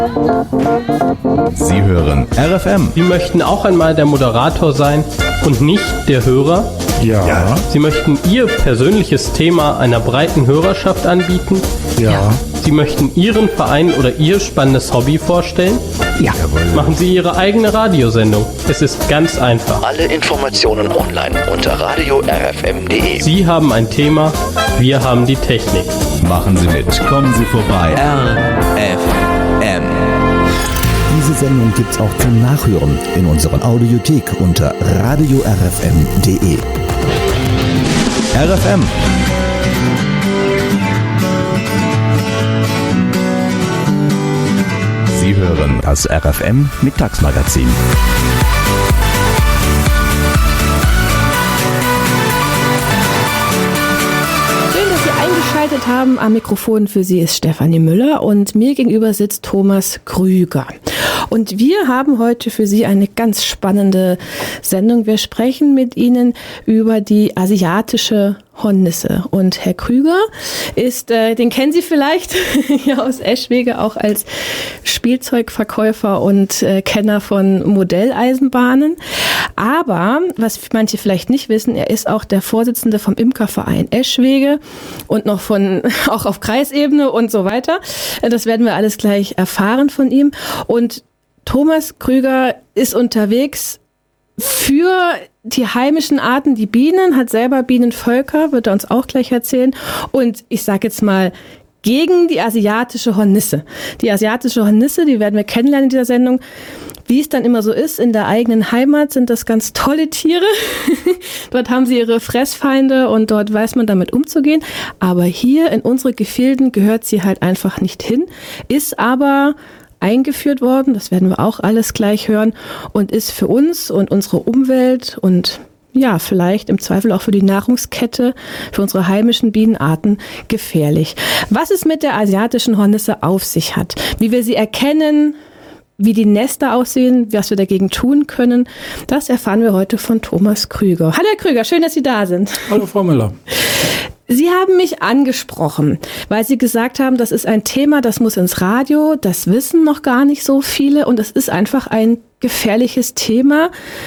Sie hören RFM. Sie möchten auch einmal der Moderator sein und nicht der Hörer? Ja. Sie möchten Ihr persönliches Thema einer breiten Hörerschaft anbieten? Ja. Sie möchten Ihren Verein oder Ihr spannendes Hobby vorstellen? Ja. Machen Sie Ihre eigene Radiosendung. Es ist ganz einfach. Alle Informationen online unter radio-rfm.de. Sie haben ein Thema, wir haben die Technik. Machen Sie mit. Kommen Sie vorbei. RFM. Diese Sendung gibt's auch zum Nachhören in unserer Audiothek unter radio-rfm.de. RFM. Sie hören Das RFM Mittagsmagazin. Schön, dass Sie eingeschaltet haben. Am Mikrofon für Sie ist Stefanie Müller und mir gegenüber sitzt Thomas Krüger. Und wir haben heute für Sie eine ganz spannende Sendung. Wir sprechen mit Ihnen über die asiatische Hornisse. Und Herr Krüger ist, den kennen Sie vielleicht hier aus Eschwege, auch als Spielzeugverkäufer und Kenner von Modelleisenbahnen. Aber, was manche vielleicht nicht wissen, er ist auch der Vorsitzende vom Imkerverein Eschwege und noch auch auf Kreisebene und so weiter. Das werden wir alles gleich erfahren von ihm. Und Thomas Krüger ist unterwegs für die heimischen Arten, die Bienen, hat selber Bienenvölker, wird er uns auch gleich erzählen. Und ich sage jetzt mal, gegen die asiatische Hornisse. Die asiatische Hornisse, die werden wir kennenlernen in dieser Sendung. Wie es dann immer so ist, in der eigenen Heimat sind das ganz tolle Tiere. Dort haben sie ihre Fressfeinde und dort weiß man damit umzugehen. Aber hier in unsere Gefilden gehört sie halt einfach nicht hin, ist aber eingeführt worden, das werden wir auch alles gleich hören, und ist für uns und unsere Umwelt und ja, vielleicht im Zweifel auch für die Nahrungskette, für unsere heimischen Bienenarten gefährlich. Was es mit der asiatischen Hornisse auf sich hat, wie wir sie erkennen, wie die Nester aussehen, was wir dagegen tun können, das erfahren wir heute von Thomas Krüger. Hallo Herr Krüger, schön, dass Sie da sind. Hallo Frau Müller. Sie haben mich angesprochen, weil Sie gesagt haben, das ist ein Thema, das muss ins Radio, das wissen noch gar nicht so viele und es ist einfach ein gefährliches Thema,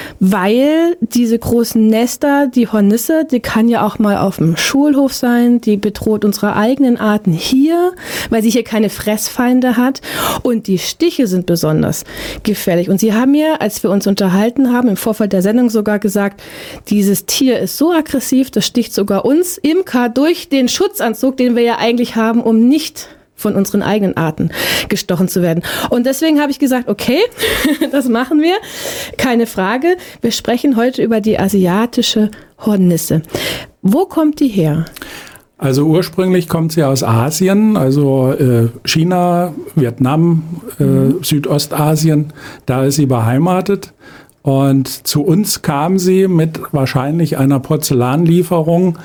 weil diese großen Nester, die Hornisse, die kann ja auch mal auf dem Schulhof sein, die bedroht unsere eigenen Arten hier, weil sie hier keine Fressfeinde hat und die Stiche sind besonders gefährlich. Und Sie haben mir, als wir uns unterhalten haben, im Vorfeld der Sendung sogar gesagt, dieses Tier ist so aggressiv, das sticht sogar uns Imker durch den Schutzanzug, den wir ja eigentlich haben, um nicht von unseren eigenen Arten gestochen zu werden. Und deswegen habe ich gesagt, okay, das machen wir. Keine Frage. Wir sprechen heute über die asiatische Hornisse. Wo kommt die her? Also ursprünglich kommt sie aus Asien, also China, Vietnam, Südostasien. Da ist sie beheimatet. Und zu uns kam sie mit wahrscheinlich einer Porzellanlieferung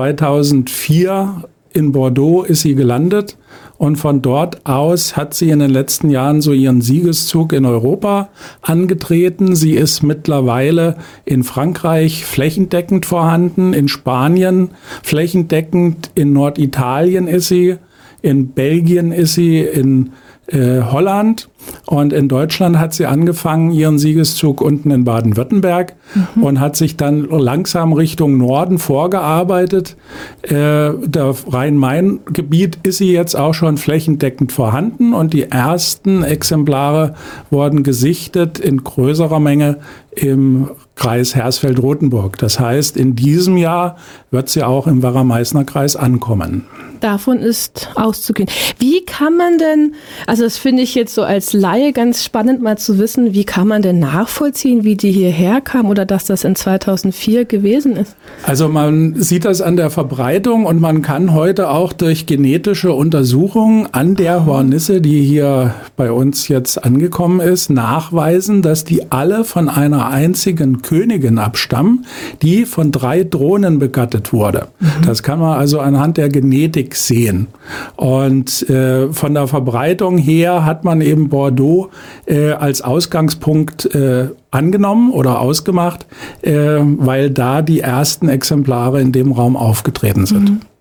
2004 in Bordeaux ist sie gelandet. Und von dort aus hat sie in den letzten Jahren so ihren Siegeszug in Europa angetreten. Sie ist mittlerweile in Frankreich flächendeckend vorhanden, in Spanien flächendeckend, in Norditalien ist sie, in Belgien ist sie, in Holland, und in Deutschland hat sie angefangen, ihren Siegeszug unten in Baden-Württemberg und hat sich dann langsam Richtung Norden vorgearbeitet. Der Rhein-Main-Gebiet ist sie jetzt auch schon flächendeckend vorhanden und die ersten Exemplare wurden gesichtet in größerer Menge im Kreis Hersfeld-Rotenburg. Das heißt, in diesem Jahr wird sie auch im Werra-Meißner-Kreis ankommen. Davon ist auszugehen. Wie kann man denn, also das finde ich jetzt so als Laie ganz spannend mal zu wissen, wie kann man denn nachvollziehen, wie die hierher kam oder dass das in 2004 gewesen ist? Also man sieht das an der Verbreitung und man kann heute auch durch genetische Untersuchungen an der Hornisse, die hier bei uns jetzt angekommen ist, nachweisen, dass die alle von einer einzigen Königin abstammen, die von 3 Drohnen begattet wurde. Das kann man also anhand der Genetik sehen. Und von der Verbreitung her hat man eben Bordeaux als Ausgangspunkt angenommen oder ausgemacht, weil da die ersten Exemplare in dem Raum aufgetreten sind.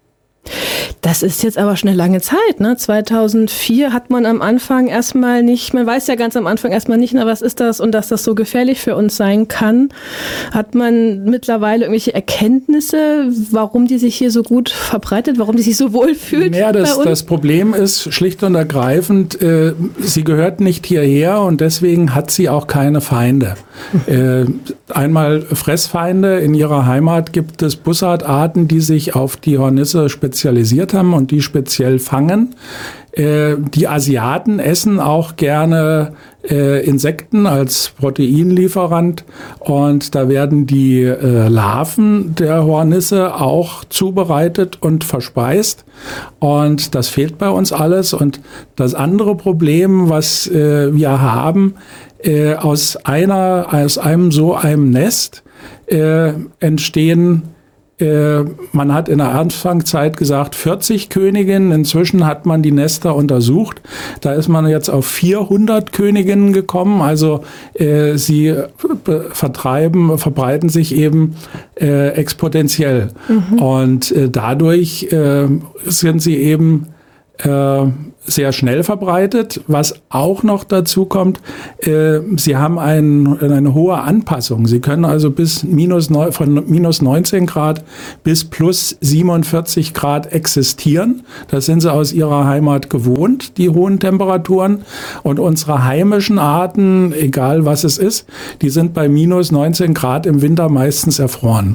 Das ist jetzt aber schon eine lange Zeit, ne? 2004 hat man am Anfang erstmal nicht, man weiß ja ganz am Anfang erstmal nicht, na, was ist das und dass das so gefährlich für uns sein kann. Hat man mittlerweile irgendwelche Erkenntnisse, warum die sich hier so gut verbreitet, warum die sich so wohl fühlt? Ja, das Problem ist schlicht und ergreifend, sie gehört nicht hierher und deswegen hat sie auch keine Feinde. Einmal Fressfeinde. In ihrer Heimat gibt es Bussardarten, die sich auf die Hornisse spezialisiert haben und die speziell fangen. Die Asiaten essen auch gerne Insekten als Proteinlieferant und da werden die Larven der Hornisse auch zubereitet und verspeist und das fehlt bei uns alles. Und das andere Problem, was wir haben, aus einem Nest entstehen, man hat in der Anfangszeit gesagt 40 Königinnen, inzwischen hat man die Nester untersucht, da ist man jetzt auf 400 Königinnen gekommen, also sie verbreiten sich eben exponentiell und dadurch sind sie eben sehr schnell verbreitet. Was auch noch dazu kommt, sie haben eine hohe Anpassung. Sie können also von minus 19 Grad bis plus 47 Grad existieren. Das sind sie aus ihrer Heimat gewohnt, die hohen Temperaturen. Und unsere heimischen Arten, egal was es ist, die sind bei minus 19 Grad im Winter meistens erfroren.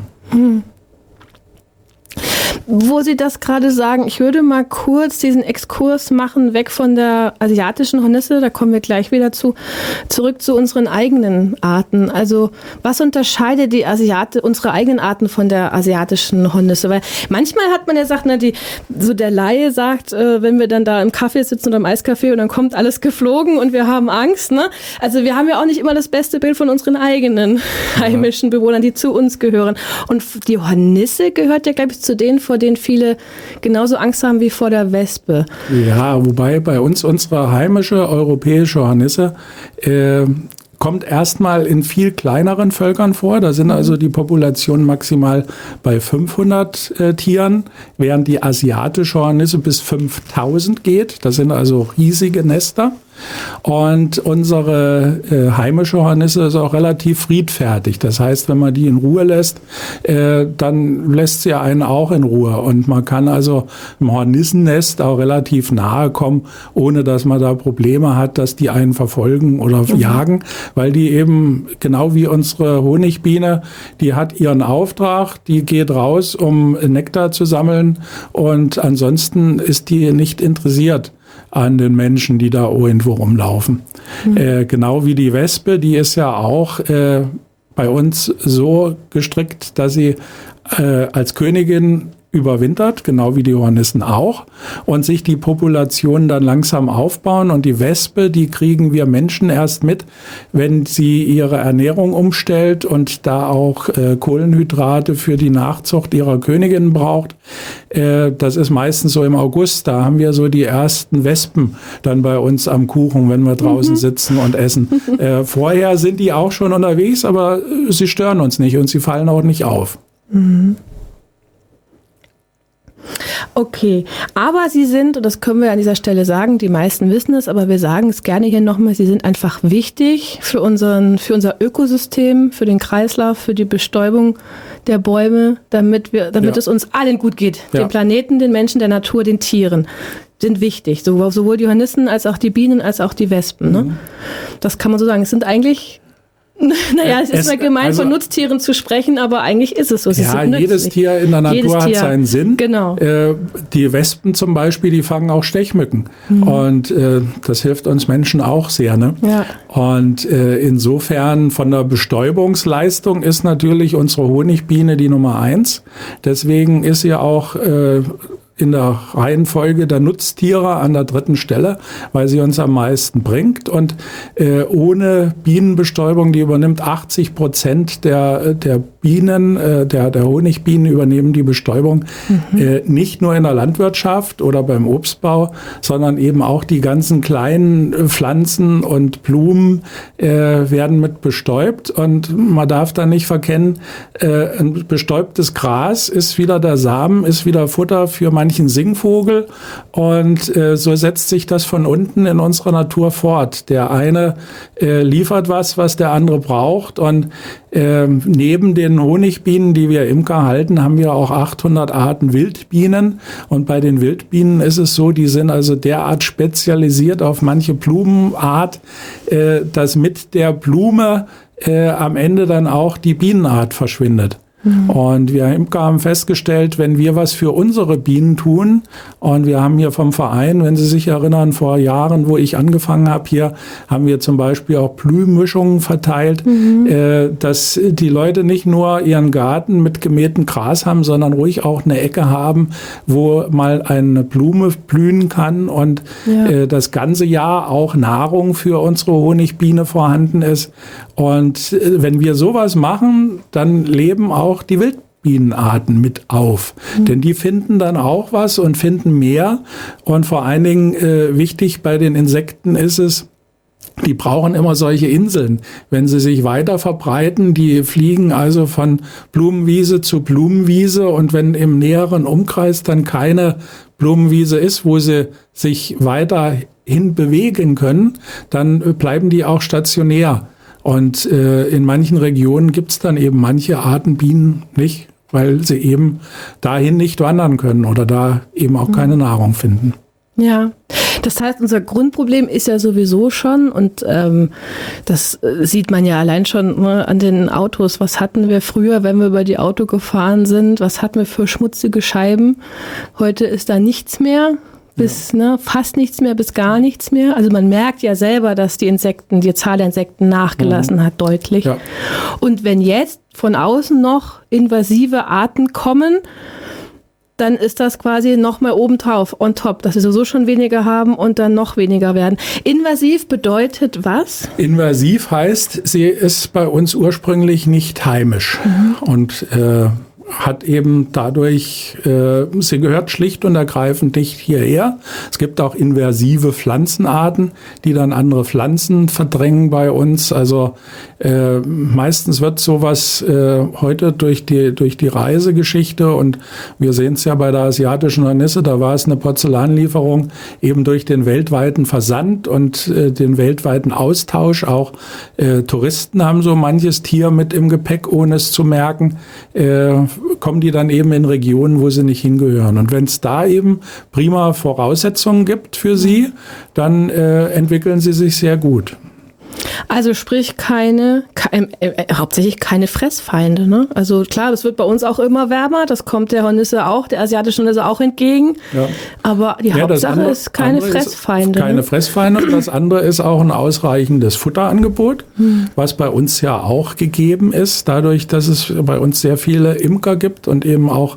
Wo Sie das gerade sagen, ich würde mal kurz diesen Exkurs machen, weg von der asiatischen Hornisse, da kommen wir gleich wieder zurück zu unseren eigenen Arten. Also was unterscheidet unsere eigenen Arten von der asiatischen Hornisse? Weil manchmal hat man ja gesagt, der Laie sagt, wenn wir dann da im Kaffee sitzen oder im Eiscafé und dann kommt alles geflogen und wir haben Angst, ne? Also wir haben ja auch nicht immer das beste Bild von unseren eigenen heimischen Bewohnern, die zu uns gehören. Und die Hornisse gehört ja, glaube ich, zu denen, vor denen viele genauso Angst haben wie vor der Wespe. Ja, wobei bei uns unsere heimische europäische Hornisse kommt erstmal in viel kleineren Völkern vor. Da sind also die Populationen maximal bei 500 Tieren, während die asiatische Hornisse bis 5000 geht. Das sind also riesige Nester. Und unsere heimische Hornisse ist auch relativ friedfertig. Das heißt, wenn man die in Ruhe lässt, dann lässt sie einen auch in Ruhe. Und man kann also im Hornissennest auch relativ nahe kommen, ohne dass man da Probleme hat, dass die einen verfolgen oder jagen, weil die eben, genau wie unsere Honigbiene, die hat ihren Auftrag, die geht raus, um Nektar zu sammeln und ansonsten ist die nicht interessiert an den Menschen, die da irgendwo rumlaufen. Genau wie die Wespe, die ist ja auch bei uns so gestrickt, dass sie als Königin überwintert, genau wie die Hornissen auch, und sich die Populationen dann langsam aufbauen. Und die Wespe, die kriegen wir Menschen erst mit, wenn sie ihre Ernährung umstellt und da auch Kohlenhydrate für die Nachzucht ihrer Königin braucht. Das ist meistens so im August, da haben wir so die ersten Wespen dann bei uns am Kuchen, wenn wir draußen sitzen und essen. Vorher sind die auch schon unterwegs, aber sie stören uns nicht und sie fallen auch nicht auf. Okay, aber sie sind, und das können wir an dieser Stelle sagen, die meisten wissen es, aber wir sagen es gerne hier nochmal, sie sind einfach wichtig für unser Ökosystem, für den Kreislauf, für die Bestäubung der Bäume, damit es uns allen gut geht. Ja. Den Planeten, den Menschen, der Natur, den Tieren sind wichtig. Sowohl die Hornissen als auch die Bienen als auch die Wespen. Ne? Das kann man so sagen. Es sind eigentlich... Naja, es ist mal gemein, von Nutztieren zu sprechen, aber eigentlich ist es so. Ja, jedes Tier in der Natur hat seinen Sinn. Genau. Die Wespen zum Beispiel, die fangen auch Stechmücken. Und das hilft uns Menschen auch sehr. Ne? Ja. Und insofern von der Bestäubungsleistung ist natürlich unsere Honigbiene die Nummer 1. Deswegen ist sie auch in der Reihenfolge der Nutztiere an der 3. Stelle, weil sie uns am meisten bringt. Und ohne Bienenbestäubung, die übernimmt 80% der Bienen, der Honigbienen übernehmen die Bestäubung, nicht nur in der Landwirtschaft oder beim Obstbau, sondern eben auch die ganzen kleinen Pflanzen und Blumen werden mit bestäubt. Und man darf da nicht verkennen, ein bestäubtes Gras ist wieder der Samen, ist wieder Futter für meine manchen Singvogel und so setzt sich das von unten in unserer Natur fort. Der eine liefert was der andere braucht und neben den Honigbienen, die wir Imker halten, haben wir auch 800 Arten Wildbienen und bei den Wildbienen ist es so, die sind also derart spezialisiert auf manche Blumenart, dass mit der Blume am Ende dann auch die Bienenart verschwindet. Und wir Imker haben festgestellt, wenn wir was für unsere Bienen tun, und wir haben hier vom Verein, wenn Sie sich erinnern, vor Jahren, wo ich angefangen habe, hier haben wir zum Beispiel auch Blühmischungen verteilt, dass die Leute nicht nur ihren Garten mit gemähtem Gras haben, sondern ruhig auch eine Ecke haben, wo mal eine Blume blühen kann und das ganze Jahr auch Nahrung für unsere Honigbiene vorhanden ist. Und wenn wir sowas machen, dann leben auch die Wildbienenarten mit auf. Denn die finden dann auch was und finden mehr. Und vor allen Dingen wichtig bei den Insekten ist es, die brauchen immer solche Inseln. Wenn sie sich weiter verbreiten, die fliegen also von Blumenwiese zu Blumenwiese. Und wenn im näheren Umkreis dann keine Blumenwiese ist, wo sie sich weiterhin bewegen können, dann bleiben die auch stationär. Und in manchen Regionen gibt es dann eben manche Arten Bienen nicht, weil sie eben dahin nicht wandern können oder da eben auch keine Nahrung finden. Ja, das heißt, unser Grundproblem ist ja sowieso schon, und das sieht man ja allein schon an den Autos. Was hatten wir früher, wenn wir über die Auto gefahren sind? Was hatten wir für schmutzige Scheiben? Heute ist da nichts mehr. Fast nichts mehr, bis gar nichts mehr. Also man merkt ja selber, dass die Zahl der Insekten nachgelassen hat, deutlich. Ja. Und wenn jetzt von außen noch invasive Arten kommen, dann ist das quasi noch mal obendrauf, on top, dass wir sowieso schon weniger haben und dann noch weniger werden. Invasiv bedeutet was? Invasiv heißt, sie ist bei uns ursprünglich nicht heimisch. Und hat eben dadurch, sie gehört schlicht und ergreifend nicht hierher. Es gibt auch invasive Pflanzenarten, die dann andere Pflanzen verdrängen bei uns. Also meistens wird sowas heute durch die Reisegeschichte, und wir sehen es ja bei der asiatischen Hornisse, da war es eine Porzellanlieferung, eben durch den weltweiten Versand und den weltweiten Austausch. Auch Touristen haben so manches Tier mit im Gepäck, ohne es zu merken, kommen die dann eben in Regionen, wo sie nicht hingehören. Und wenn es da eben prima Voraussetzungen gibt für sie, dann entwickeln sie sich sehr gut. Also sprich hauptsächlich keine Fressfeinde, ne? Also klar, das wird bei uns auch immer wärmer, das kommt der Hornisse auch, der asiatischen Hornisse auch entgegen. Ja. Aber die Hauptsache ist keine Fressfeinde. Keine Fressfeinde. Und das andere ist auch ein ausreichendes Futterangebot, was bei uns ja auch gegeben ist, dadurch, dass es bei uns sehr viele Imker gibt und eben auch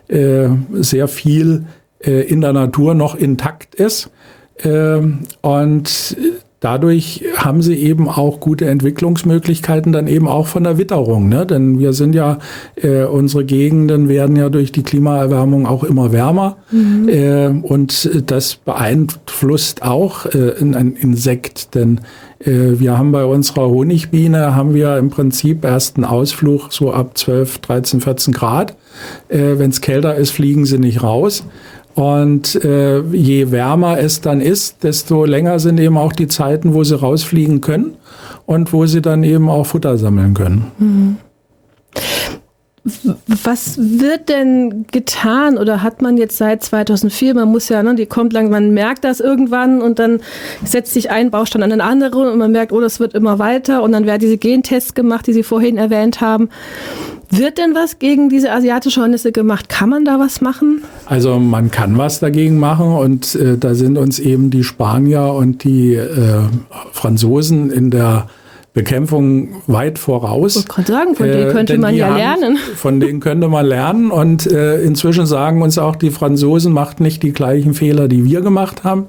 sehr viel in der Natur noch intakt ist. Und dadurch haben sie eben auch gute Entwicklungsmöglichkeiten, dann eben auch von der Witterung, ne? Denn wir sind ja, unsere Gegenden werden ja durch die Klimaerwärmung auch immer wärmer. Und das beeinflusst auch ein Insekt, denn wir haben bei unserer Honigbiene, haben wir im Prinzip erst einen Ausflug so ab 12, 13, 14 Grad. Wenn es kälter ist, fliegen sie nicht raus. Und je wärmer es dann ist, desto länger sind eben auch die Zeiten, wo sie rausfliegen können und wo sie dann eben auch Futter sammeln können. Was wird denn getan oder hat man jetzt seit 2004, man muss ja, die kommt lang, man merkt das irgendwann und dann setzt sich ein Baustein an den anderen und man merkt, oh, das wird immer weiter und dann werden diese Gentests gemacht, die Sie vorhin erwähnt haben. Wird denn was gegen diese asiatische Hornisse gemacht? Kann man da was machen? Also man kann was dagegen machen und da sind uns eben die Spanier und die Franzosen in der Bekämpfung weit voraus. Ich wollte gerade sagen, von denen könnte man ja lernen. Von denen könnte man lernen und inzwischen sagen uns auch die Franzosen, macht nicht die gleichen Fehler, die wir gemacht haben.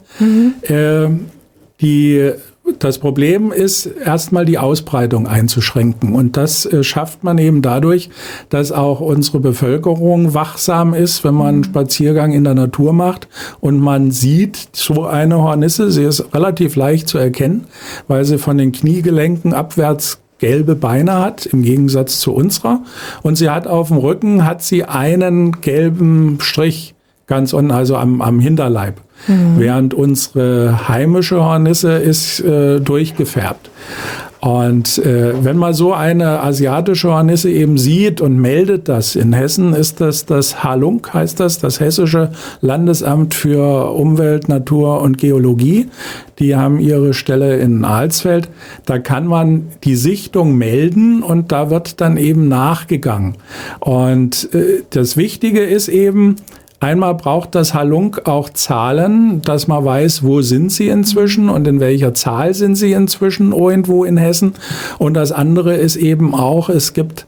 Das Problem ist, erstmal die Ausbreitung einzuschränken. Und das schafft man eben dadurch, dass auch unsere Bevölkerung wachsam ist, wenn man einen Spaziergang in der Natur macht und man sieht so eine Hornisse. Sie ist relativ leicht zu erkennen, weil sie von den Kniegelenken abwärts gelbe Beine hat, im Gegensatz zu unserer. Und sie hat auf dem Rücken einen gelben Strich ganz unten, also am Hinterleib. Während unsere heimische Hornisse ist durchgefärbt. Und wenn man so eine asiatische Hornisse eben sieht und meldet das, in Hessen ist das Halunk, heißt das Hessische Landesamt für Umwelt, Natur und Geologie. Die haben ihre Stelle in Alsfeld. Da kann man die Sichtung melden und da wird dann eben nachgegangen. Und das Wichtige ist eben, einmal braucht das Halunk auch Zahlen, dass man weiß, wo sind sie inzwischen und in welcher Zahl sind sie inzwischen irgendwo in Hessen. Und das andere ist eben auch, es gibt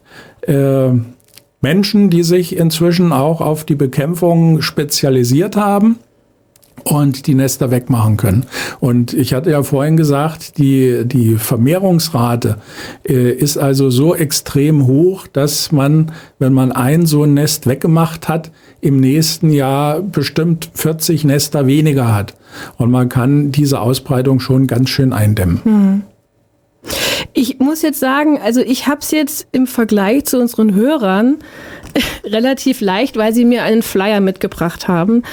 Menschen, die sich inzwischen auch auf die Bekämpfung spezialisiert haben und die Nester wegmachen können. Und ich hatte ja vorhin gesagt, die Vermehrungsrate ist also so extrem hoch, dass man, wenn man so ein Nest weggemacht hat, im nächsten Jahr bestimmt 40 Nester weniger hat. Und man kann diese Ausbreitung schon ganz schön eindämmen. Ich muss jetzt sagen, also ich habe es jetzt im Vergleich zu unseren Hörern relativ leicht, weil sie mir einen Flyer mitgebracht haben,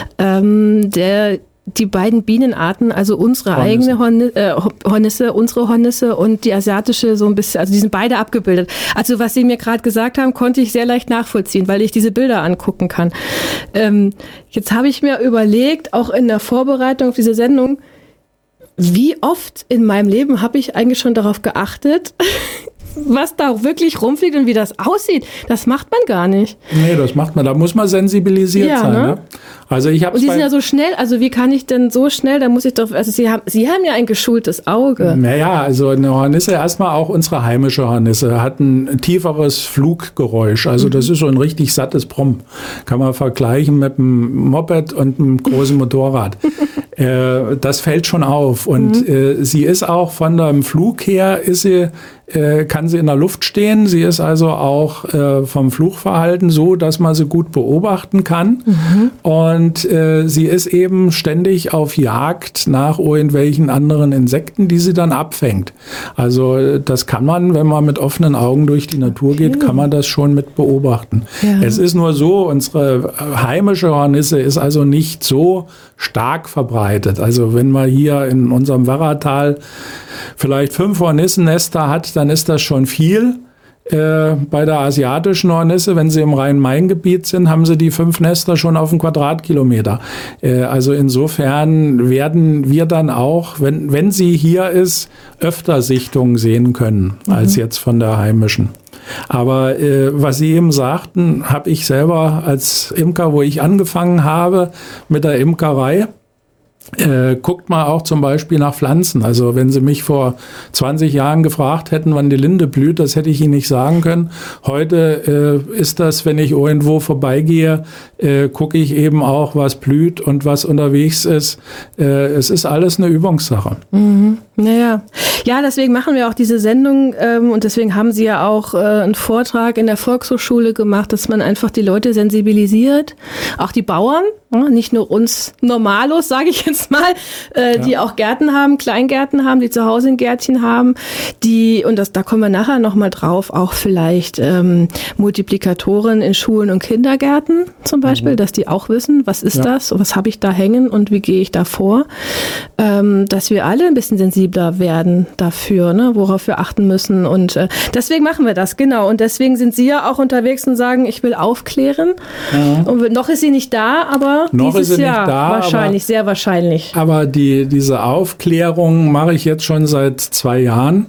der die beiden Bienenarten, also unsere eigene Hornisse, unsere Hornisse und die asiatische so ein bisschen, also die sind beide abgebildet. Also was Sie mir gerade gesagt haben, konnte ich sehr leicht nachvollziehen, weil ich diese Bilder angucken kann. Jetzt habe ich mir überlegt, auch in der Vorbereitung auf diese Sendung, wie oft in meinem Leben habe ich eigentlich schon darauf geachtet, was da wirklich rumfliegt und wie das aussieht. Das macht man gar nicht. Nee, das macht man. Da muss man sensibilisiert sein. Ne? Also ich habe. Und die sind ja so schnell. Also wie kann ich denn so schnell? Da muss ich doch. Also Sie haben ja ein geschultes Auge. Naja, also eine Hornisse, erstmal auch unsere heimische Hornisse, hat ein tieferes Fluggeräusch. Also das ist so ein richtig sattes Brumm. Kann man vergleichen mit einem Moped und einem großen Motorrad. Das fällt schon auf. Und sie ist auch von dem Flug her, kann sie in der Luft stehen. Sie ist also auch vom Flugverhalten so, dass man sie gut beobachten kann. Und sie ist eben ständig auf Jagd nach irgendwelchen anderen Insekten, die sie dann abfängt. Also das kann man, wenn man mit offenen Augen durch die Natur geht, kann man das schon mit beobachten. Ja. Es ist nur so, unsere heimische Hornisse ist also nicht so stark verbreitet. Also wenn man hier in unserem Werratal vielleicht 5 Hornissennester hat, dann ist das schon viel. Bei der asiatischen Hornisse, wenn sie im Rhein-Main-Gebiet sind, haben sie die 5 Nester schon auf einen Quadratkilometer. Also insofern werden wir dann auch, wenn sie hier ist, öfter Sichtungen sehen können, als jetzt von der heimischen. Aber was Sie eben sagten, habe ich selber als Imker, wo ich angefangen habe mit der Imkerei, guckt mal auch zum Beispiel nach Pflanzen. Also wenn Sie mich vor 20 Jahren gefragt hätten, wann die Linde blüht, das hätte ich Ihnen nicht sagen können. Heute ist das, wenn ich irgendwo vorbeigehe, gucke ich eben auch, was blüht und was unterwegs ist. Es ist alles eine Übungssache. Naja, ja, deswegen machen wir auch diese Sendung und deswegen haben Sie ja auch einen Vortrag in der Volkshochschule gemacht, dass man einfach die Leute sensibilisiert, auch die Bauern, nicht nur uns Normalos, sage ich jetzt mal, die auch Gärten haben, Kleingärten haben, die zu Hause ein Gärtchen haben, da kommen wir nachher nochmal drauf, auch vielleicht Multiplikatoren in Schulen und Kindergärten zum Beispiel, dass die auch wissen, was ist das und was habe ich da hängen und wie gehe ich da vor, dass wir alle ein bisschen sensibler werden dafür, ne, worauf wir achten müssen und deswegen machen wir das, genau, und deswegen sind Sie ja auch unterwegs und sagen, ich will aufklären und noch ist sie nicht da, aber noch dieses ist sie Jahr nicht da, wahrscheinlich, sehr wahrscheinlich. Aber diese Aufklärung mache ich jetzt schon seit 2 Jahren.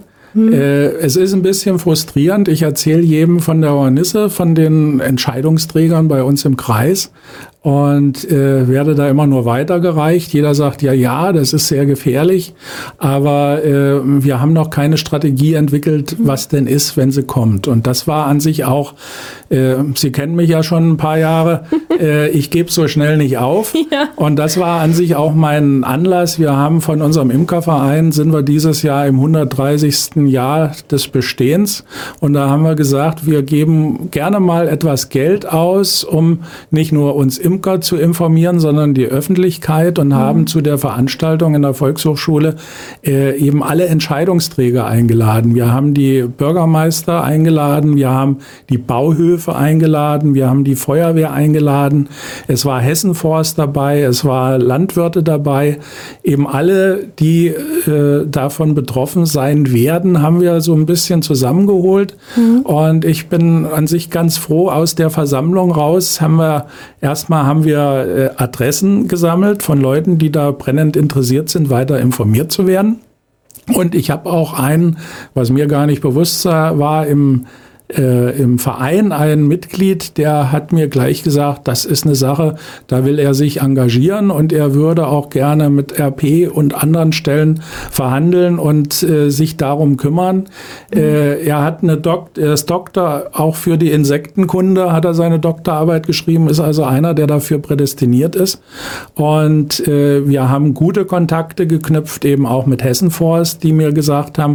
Es ist ein bisschen frustrierend. Ich erzähle jedem von der Hornisse, von den Entscheidungsträgern bei uns im Kreis und werde da immer nur weitergereicht. Jeder sagt, ja, das ist sehr gefährlich, aber wir haben noch keine Strategie entwickelt, was denn ist, wenn sie kommt. Und das war an sich auch, Sie kennen mich ja schon ein paar Jahre, ich gebe so schnell nicht auf. Ja. Und das war an sich auch mein Anlass. Wir haben von unserem Imkerverein, sind wir dieses Jahr im 130. Jahr des Bestehens. Und da haben wir gesagt, wir geben gerne mal etwas Geld aus, um nicht nur uns Imker zu informieren, sondern die Öffentlichkeit und haben zu der Veranstaltung in der Volkshochschule eben alle Entscheidungsträger eingeladen. Wir haben die Bürgermeister eingeladen, wir haben die Bauhöfe eingeladen, wir haben die Feuerwehr eingeladen, es war Hessenforst dabei, es war Landwirte dabei, eben alle, die davon betroffen sein werden, haben wir so ein bisschen zusammengeholt. Und ich bin an sich ganz froh, aus der Versammlung raus haben wir Adressen gesammelt von Leuten, die da brennend interessiert sind, weiter informiert zu werden. Und ich habe auch was mir gar nicht bewusst war, im Verein ein Mitglied, der hat mir gleich gesagt, das ist eine Sache, da will er sich engagieren und er würde auch gerne mit RP und anderen Stellen verhandeln und sich darum kümmern. Er hat er ist Doktor auch für die Insektenkunde, hat er seine Doktorarbeit geschrieben, ist also einer, der dafür prädestiniert ist. Und wir haben gute Kontakte geknüpft, eben auch mit Hessenforst, die mir gesagt haben,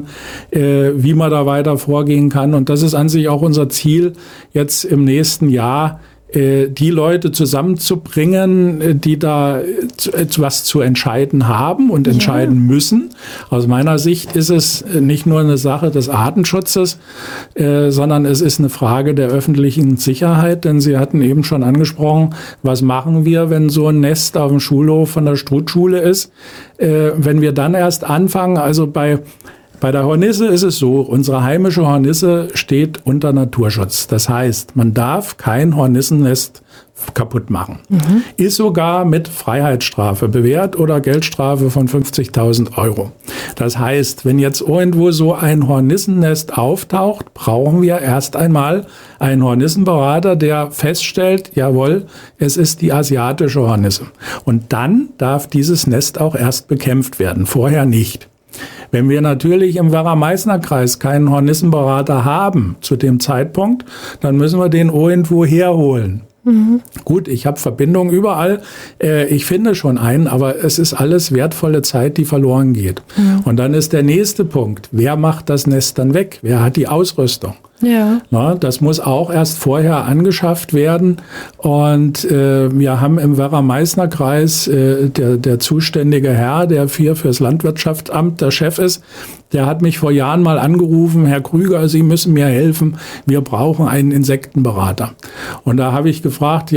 wie man da weiter vorgehen kann. Und das ist an sich auch unser Ziel, jetzt im nächsten Jahr die Leute zusammenzubringen, die da etwas zu entscheiden haben und entscheiden müssen. Aus meiner Sicht ist es nicht nur eine Sache des Artenschutzes, sondern es ist eine Frage der öffentlichen Sicherheit, denn Sie hatten eben schon angesprochen, was machen wir, wenn so ein Nest auf dem Schulhof von der Struthschule ist? Wenn wir dann erst anfangen, also bei der Hornisse ist es so, unsere heimische Hornisse steht unter Naturschutz. Das heißt, man darf kein Hornissennest kaputt machen. Ist sogar mit Freiheitsstrafe bewährt oder Geldstrafe von 50.000 €. Das heißt, wenn jetzt irgendwo so ein Hornissennest auftaucht, brauchen wir erst einmal einen Hornissenberater, der feststellt, jawohl, es ist die asiatische Hornisse. Und dann darf dieses Nest auch erst bekämpft werden, vorher nicht. Wenn wir natürlich im Werra-Meißner-Kreis keinen Hornissenberater haben zu dem Zeitpunkt, dann müssen wir den irgendwo herholen. Gut, ich habe Verbindungen überall. Ich finde schon einen, aber es ist alles wertvolle Zeit, die verloren geht. Und dann ist der nächste Punkt. Wer macht das Nest dann weg? Wer hat die Ausrüstung? Ja. Na, das muss auch erst vorher angeschafft werden. Und wir haben im Werra-Meißner-Kreis der zuständige Herr, der fürs Landwirtschaftsamt der Chef ist, der hat mich vor Jahren mal angerufen, Herr Krüger, Sie müssen mir helfen, wir brauchen einen Insektenberater. Und da habe ich gefragt,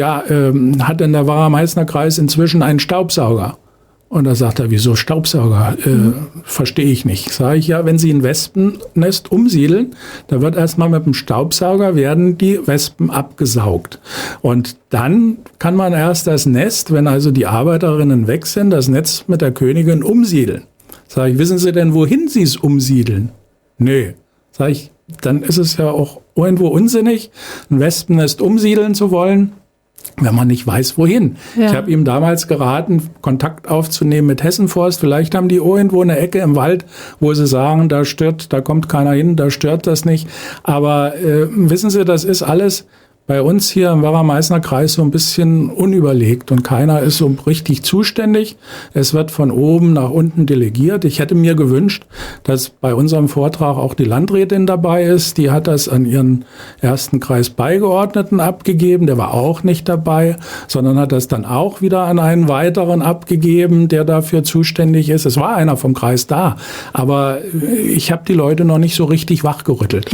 hat denn der Werra-Meißner-Kreis inzwischen einen Staubsauger? Und da sagt er, wieso Staubsauger? Verstehe ich nicht. Sage ich, ja, wenn Sie ein Wespennest umsiedeln, da wird erstmal mit dem Staubsauger werden die Wespen abgesaugt. Und dann kann man erst das Nest, wenn also die Arbeiterinnen weg sind, das Nest mit der Königin umsiedeln. Sage ich, wissen Sie denn, wohin Sie es umsiedeln? Nee. Sage ich, dann ist es ja auch irgendwo unsinnig, ein Wespennest umsiedeln zu wollen, wenn man nicht weiß, wohin. Ja. Ich habe ihm damals geraten, Kontakt aufzunehmen mit Hessenforst. Vielleicht haben die irgendwo eine Ecke im Wald, wo sie sagen, da kommt keiner hin, da stört das nicht. Aber wissen Sie, das ist alles bei uns hier im Werra-Meißner-Kreis so ein bisschen unüberlegt und keiner ist so richtig zuständig. Es wird von oben nach unten delegiert. Ich hätte mir gewünscht, dass bei unserem Vortrag auch die Landrätin dabei ist. Die hat das an ihren ersten Kreisbeigeordneten abgegeben. Der war auch nicht dabei, sondern hat das dann auch wieder an einen weiteren abgegeben, der dafür zuständig ist. Es war einer vom Kreis da, aber ich habe die Leute noch nicht so richtig wachgerüttelt.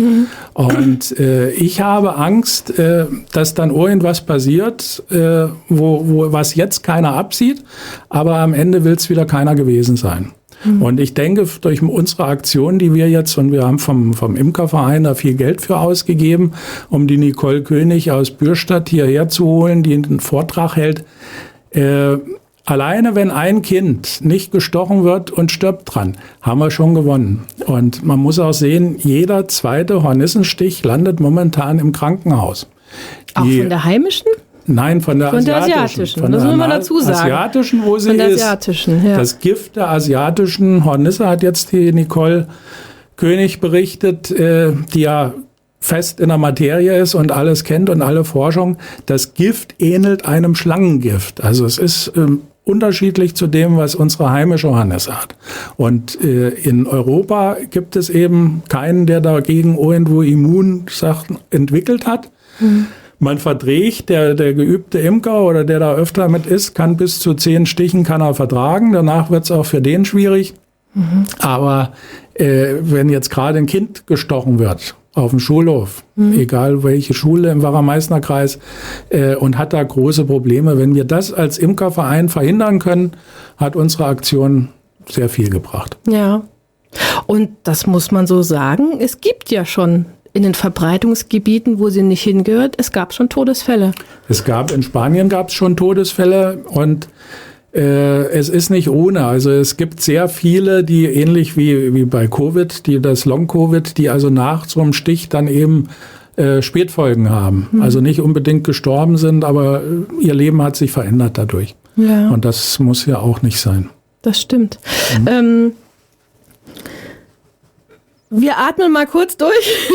Und ich habe Angst, dass dann irgendwas passiert, was jetzt keiner absieht, aber am Ende will es wieder keiner gewesen sein. Und ich denke, durch unsere Aktion, die wir jetzt, und wir haben vom Imkerverein da viel Geld für ausgegeben, um die Nicole König aus Bürstadt hierher zu holen, die einen Vortrag hält, alleine wenn ein Kind nicht gestochen wird und stirbt dran, haben wir schon gewonnen. Und man muss auch sehen, jeder zweite Hornissenstich landet momentan im Krankenhaus. Auch von der heimischen? Nein, von der asiatischen. Das muss man dazu sagen. Asiatischen, wo sie von der ist. Asiatischen, ja. Das Gift der asiatischen Hornisse hat jetzt die Nicole König berichtet, die ja fest in der Materie ist und alles kennt und alle Forschung. Das Gift ähnelt einem Schlangengift. Also es ist unterschiedlich zu dem, was unsere heimische Hornisse hat. Und in Europa gibt es eben keinen, der dagegen irgendwo Immunsachen entwickelt hat. man verträgt, der geübte Imker oder der da öfter mit ist, kann bis zu 10 Stichen kann er vertragen. Danach wird es auch für den schwierig. Aber wenn jetzt gerade ein Kind gestochen wird auf dem Schulhof, egal welche Schule im Werra-Meißner-Kreis, und hat da große Probleme, wenn wir das als Imkerverein verhindern können, hat unsere Aktion sehr viel gebracht. Ja, und das muss man so sagen, es gibt ja schon in den Verbreitungsgebieten, wo sie nicht hingehört, es gab schon Todesfälle. In Spanien gab es schon Todesfälle und es ist nicht ohne. Also es gibt sehr viele, die ähnlich wie bei Covid, die das Long-Covid, die also nach so einem Stich dann eben Spätfolgen haben. Also nicht unbedingt gestorben sind, aber ihr Leben hat sich verändert dadurch. Ja. Und das muss ja auch nicht sein. Das stimmt. Wir atmen mal kurz durch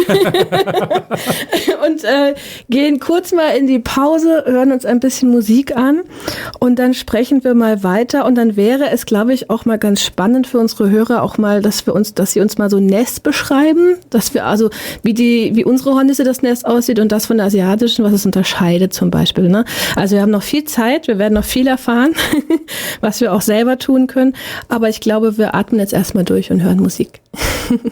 und gehen kurz mal in die Pause, hören uns ein bisschen Musik an und dann sprechen wir mal weiter. Und dann wäre es, glaube ich, auch mal ganz spannend für unsere Hörer auch mal, dass sie uns mal so ein Nest beschreiben, dass wir also, wie unsere Hornisse das Nest aussieht und das von der asiatischen, was es unterscheidet zum Beispiel. Ne? Also wir haben noch viel Zeit, wir werden noch viel erfahren, was wir auch selber tun können. Aber ich glaube, wir atmen jetzt erstmal durch und hören Musik.